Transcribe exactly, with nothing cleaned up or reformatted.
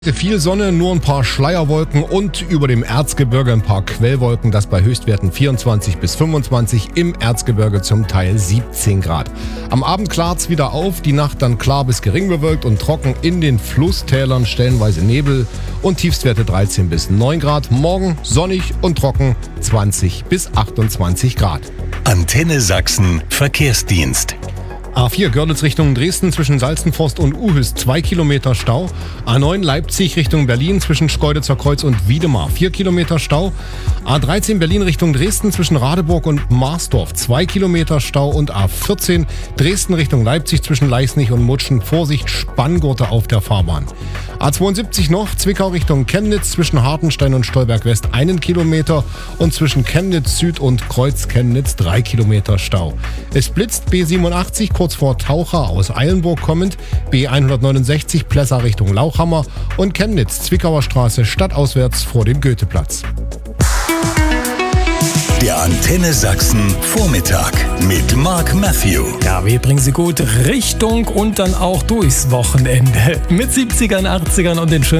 Viel Sonne, nur ein paar Schleierwolken und über dem Erzgebirge ein paar Quellwolken, das bei Höchstwerten vierundzwanzig bis fünfundzwanzig, im Erzgebirge zum Teil siebzehn Grad. Am Abend klart's wieder auf, die Nacht dann klar bis gering bewölkt und trocken, in den Flusstälern stellenweise Nebel und Tiefstwerte dreizehn bis neun Grad. Morgen sonnig und trocken, zwanzig bis achtundzwanzig Grad. Antenne Sachsen Verkehrsdienst. A vier Görlitz Richtung Dresden zwischen Salzenforst und Uhüst zwei Kilometer Stau. A neun Leipzig Richtung Berlin zwischen Schkeuditzer Kreuz und Wiedemar vier Kilometer Stau. A dreizehn Berlin Richtung Dresden zwischen Radeburg und Marsdorf zwei Kilometer Stau. Und A vierzehn Dresden Richtung Leipzig zwischen Leisnig und Mutschen. Vorsicht, Spanngurte auf der Fahrbahn. A zweiundsiebzig noch Zwickau Richtung Chemnitz zwischen Hartenstein und Stolberg West einen Kilometer und zwischen Chemnitz Süd und Kreuz Chemnitz drei Kilometer Stau. Es blitzt B siebenundachtzig kurz vor Taucher aus Eilenburg kommend, B hundertneunundsechzig Plessa Richtung Lauchhammer und Chemnitz Zwickauer Straße stadtauswärts vor dem Goetheplatz. Der Antenne Sachsen Vormittag mit Mark Matthew. Ja, wir bringen Sie gut Richtung und dann auch durchs Wochenende. Mit siebzigern, achtzigern und den schönen